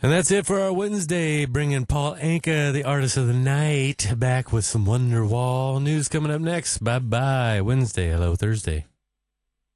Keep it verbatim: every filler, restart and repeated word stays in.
And that's it for our Wednesday, bringing Paul Anka, the artist of the night, back with some Wonderwall news coming up next. Bye-bye. Wednesday. Hello, Thursday.